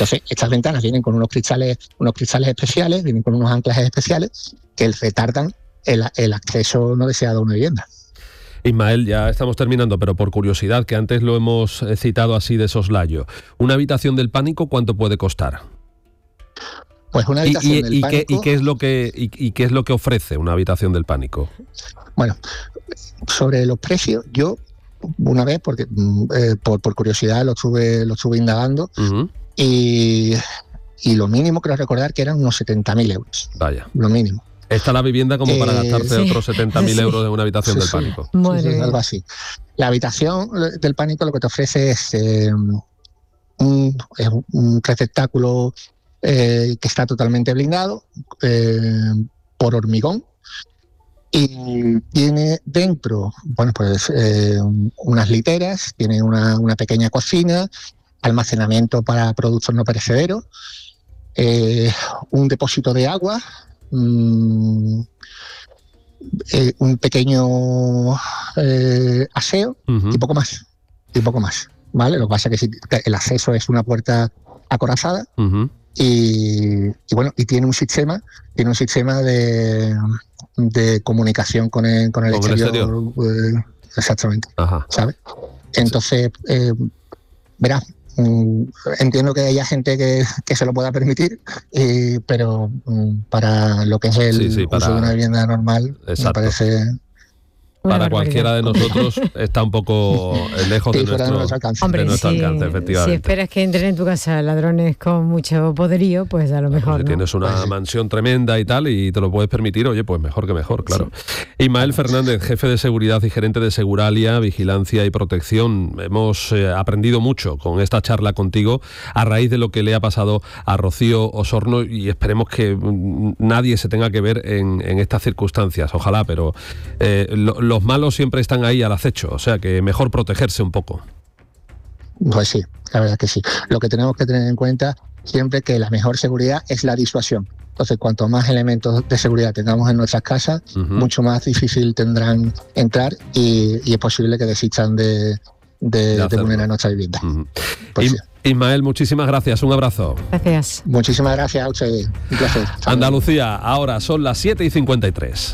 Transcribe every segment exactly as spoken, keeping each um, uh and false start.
Entonces, estas ventanas vienen con unos cristales, unos cristales especiales, vienen con unos anclajes especiales que retardan el, el acceso no deseado a una vivienda. Ismael, ya estamos terminando, pero por curiosidad, que antes lo hemos citado así de soslayo, ¿una habitación del pánico cuánto puede costar? Pues una habitación ¿Y, y, del y pánico... Qué, ¿Y qué es lo que y, y qué es lo que ofrece una habitación del pánico? Bueno, sobre los precios, yo una vez, porque eh, por, por curiosidad lo estuve, lo estuve indagando, uh-huh. y, y lo mínimo creo recordar que eran unos setenta mil euros. Vaya. Lo mínimo. Está la vivienda como eh, para gastarse sí. otros setenta mil euros en una habitación sí, del pánico. Sí, sí, algo así. La habitación del pánico lo que te ofrece es, eh, un, es un receptáculo eh, que está totalmente blindado eh, por hormigón y tiene dentro, bueno, pues eh, unas literas, tiene una, una pequeña cocina, almacenamiento para productos no perecederos, eh, un depósito de agua, Mm, eh, un pequeño eh, aseo uh-huh. y poco más y poco más, ¿vale? Lo que pasa es que, que el acceso es una puerta acorazada uh-huh. y, y bueno, y tiene un sistema tiene un sistema de, de comunicación con el, con el ¿Con exterior, el exterior? Eh, exactamente. Ajá. ¿Sabes? Entonces eh, verás, entiendo que haya gente que, que se lo pueda permitir, eh, pero um, para lo que es el sí, sí, para... uso de una vivienda normal, exacto. Me parece... Para cualquiera de nosotros está un poco lejos sí, de, nuestro, de nuestro alcance. Hombre, de nuestro si, alcance, efectivamente. Si esperas que entren en tu casa ladrones con mucho poderío, pues a lo mejor, pues si ¿no? tienes una pues, mansión tremenda y tal y te lo puedes permitir, oye, pues mejor que mejor, claro. Sí. Ismael Fernández, jefe de seguridad y gerente de Seguralia, Vigilancia y Protección. Hemos eh, aprendido mucho con esta charla contigo a raíz de lo que le ha pasado a Rocío Osorno y esperemos que mm, nadie se tenga que ver en, en estas circunstancias, ojalá, pero eh, lo, los malos siempre están están ahí al acecho, o sea que mejor protegerse un poco. Pues sí, la verdad que sí. Lo que tenemos que tener en cuenta siempre que la mejor seguridad es la disuasión. Entonces, cuanto más elementos de seguridad tengamos en nuestras casas, uh-huh. mucho más difícil tendrán entrar y, y es posible que desistan de, de, de, de vulnerar nuestra vivienda. Uh-huh. Pues y, sí. Ismael, muchísimas gracias, un abrazo. Gracias. Muchísimas gracias a ustedes, un placer. Andalucía, ahora son las siete y cincuenta y tres.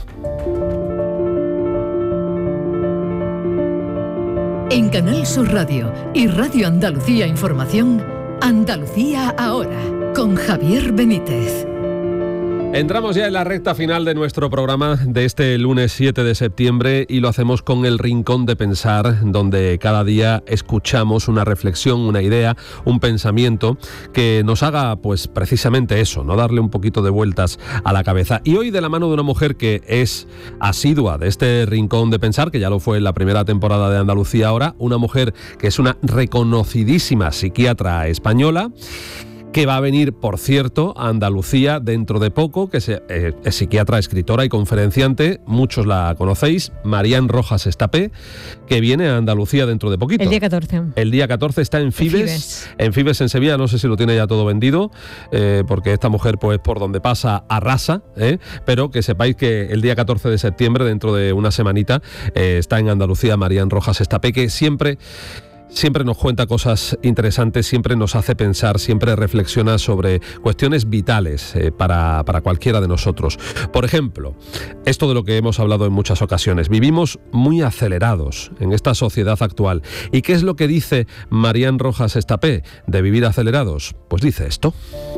En Canal Sur Radio y Radio Andalucía Información, Andalucía Ahora, con Javier Benítez. Entramos ya en la recta final de nuestro programa de este lunes siete de septiembre y lo hacemos con el Rincón de Pensar, donde cada día escuchamos una reflexión, una idea, un pensamiento que nos haga pues precisamente eso, no darle un poquito de vueltas a la cabeza. Y hoy de la mano de una mujer que es asidua de este Rincón de Pensar, que ya lo fue en la primera temporada de Andalucía Ahora, una mujer que es una reconocidísima psiquiatra española, que va a venir, por cierto, a Andalucía dentro de poco, que es, eh, es psiquiatra, escritora y conferenciante, muchos la conocéis, Marián Rojas Estapé, que viene a Andalucía dentro de poquito. El día catorce. El día catorce está en Fibes, Fibes. en Fibes en Sevilla, no sé si lo tiene ya todo vendido, eh, porque esta mujer, pues por donde pasa, arrasa, eh, pero que sepáis que el día catorce de septiembre, dentro de una semanita, eh, está en Andalucía Marián Rojas Estapé, que siempre... Siempre nos cuenta cosas interesantes, siempre nos hace pensar, siempre reflexiona sobre cuestiones vitales eh, para, para cualquiera de nosotros. Por ejemplo, esto de lo que hemos hablado en muchas ocasiones, vivimos muy acelerados en esta sociedad actual. ¿Y qué es lo que dice Marián Rojas Estapé de vivir acelerados? Pues dice esto.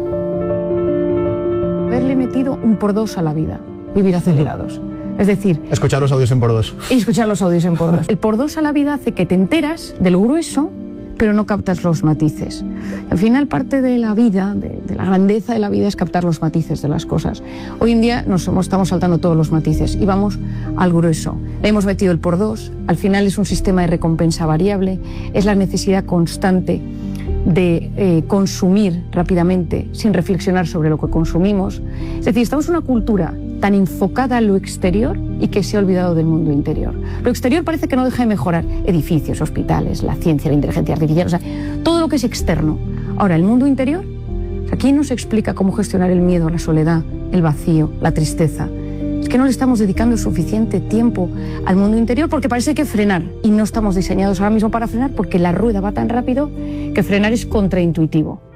Haberle metido un por dos a la vida, vivir acelerados. Es decir... Escuchar los audios en por dos. Y escuchar los audios en por dos. El por dos a la vida hace que te enteras de lo grueso, pero no captas los matices. Al final, parte de la vida, de, de la grandeza de la vida, es captar los matices de las cosas. Hoy en día nos estamos saltando todos los matices y vamos al grueso. Le hemos metido el por dos, al final es un sistema de recompensa variable, es la necesidad constante de eh, consumir rápidamente sin reflexionar sobre lo que consumimos. Es decir, estamos en una cultura tan enfocada a lo exterior y que se ha olvidado del mundo interior. Lo exterior parece que no deja de mejorar. Edificios, hospitales, la ciencia, la inteligencia artificial, o sea, todo lo que es externo. Ahora, el mundo interior, o sea, ¿quién nos explica cómo gestionar el miedo, la soledad, el vacío, la tristeza? Es que no le estamos dedicando suficiente tiempo al mundo interior porque parece que frenar, y no estamos diseñados ahora mismo para frenar porque la rueda va tan rápido que frenar es contraintuitivo.